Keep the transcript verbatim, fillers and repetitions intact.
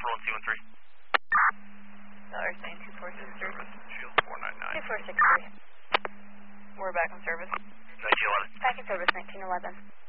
Roland two one three. Dollar sign two four six three. Shield four nine nine. two four six three. We're back in service. nineteen eleven. Back in service, nineteen eleven.